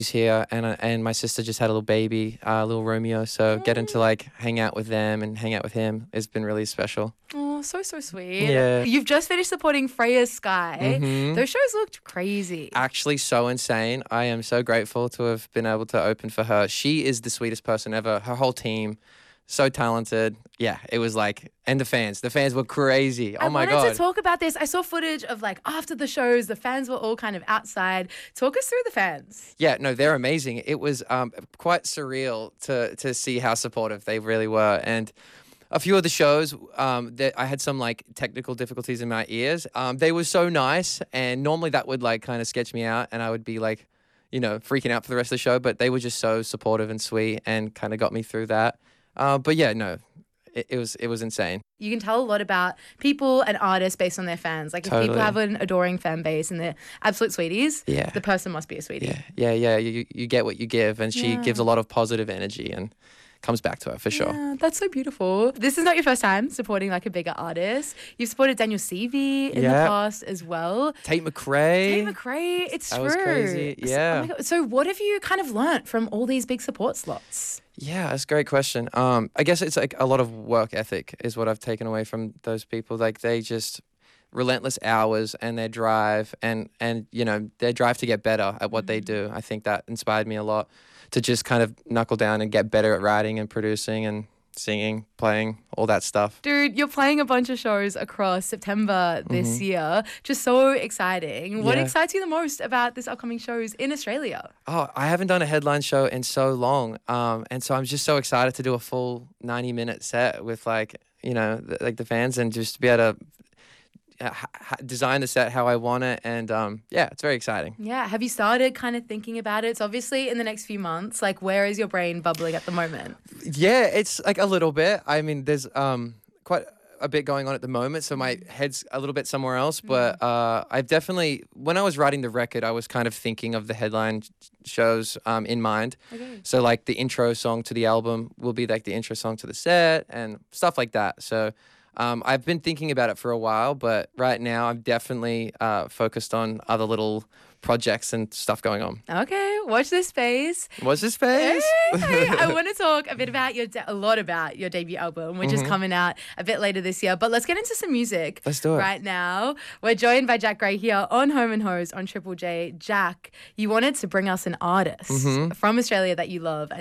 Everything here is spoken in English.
He's here, and my sister just had a little baby, little Romeo. So getting to like hang out with them and hang out with him has been really special. Oh, so sweet. Yeah. You've just finished supporting Freya Sky. Mhm. Those shows looked crazy. Actually, so insane. I am so grateful to have been able to open for her. She is the sweetest person ever. Her whole team, so talented. Yeah, it was like, and the fans were crazy. Oh my I God. wanted to talk about this. I saw footage of like after the shows, the fans were all kind of outside. Talk us through the fans. Yeah, no, they're amazing. It was quite surreal to see how supportive they really were. And a few of the shows, that I had some like technical difficulties in my ears. They were so nice, and normally that would like kind of sketch me out, and I would be like, freaking out for the rest of the show. But they were just so supportive and sweet, and kind of got me through that. But yeah, no, it was insane. You can tell a lot about people and artists based on their fans. Like if people Totally. have an adoring fan base and they're absolute sweeties, Yeah. the person must be a sweetie. Yeah. You get what you give, and she Yeah. gives a lot of positive energy and comes back to her for sure. Yeah, that's so beautiful. This is not your first time supporting like a bigger artist. You've supported Daniel Seavey in the Yeah. past as well. Tate McRae. Tate McRae, it's That true. was crazy, yeah. Oh my God. So what have you kind of learnt from all these big support slots? Yeah, that's a great question. I guess it's like a lot of work ethic is what I've taken away from those people. Like they just relentless hours and their drive and their drive to get better at what they do. I think that inspired me a lot to just kind of knuckle down and get better at writing and producing and singing, playing, all that stuff. Dude, you're playing a bunch of shows across September this year. Just so exciting. What Yeah. excites you the most about this upcoming shows in Australia? Oh, I haven't done a headline show in so long. And so I'm just so excited to do a full 90-minute set with like the fans, and just to be able to design the set how I want it. And yeah, it's very exciting. Yeah. Have you started kind of thinking about it? It's obviously in the next few months. Like, where is your brain bubbling at the moment? Yeah, it's like a little bit. I mean, there's quite a bit going on at the moment, so my head's a little bit somewhere else. But I've definitely, when I was writing the record, I was kind of thinking of the headline shows in mind. Okay. So like the intro song to the album will be like the intro song to the set and stuff like that. So I've been thinking about it for a while, but right now I'm definitely focused on other little projects and stuff going on. Okay. Watch this space. What's this space? Hey, I want to talk a bit about a lot about your debut album, which is coming out a bit later this year. But let's get into some music. Let's do it. Right now. We're joined by Jack Gray here on Home and Hose on Triple J. Jack, you wanted to bring us an artist from Australia that you love.